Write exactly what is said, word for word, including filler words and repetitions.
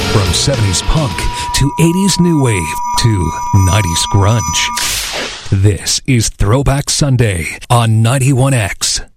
From seventies punk to eighties new wave to nineties grunge. This is Throwback Sunday on ninety-one X.